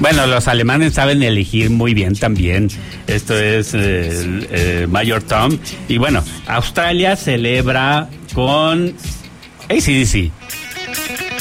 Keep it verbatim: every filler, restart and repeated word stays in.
Bueno, los alemanes saben elegir muy bien también. Esto es eh, el, eh, Mayor Tom. Y bueno, Australia celebra con A C/D C.